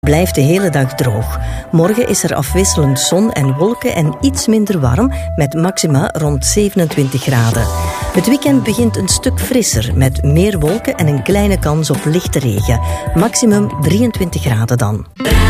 Blijft de hele dag droog. Morgen is er afwisselend zon en wolken en iets minder warm, met maxima rond 27 graden. Het weekend begint een stuk frisser, met meer wolken en een kleine kans op lichte regen. Maximum 23 graden dan.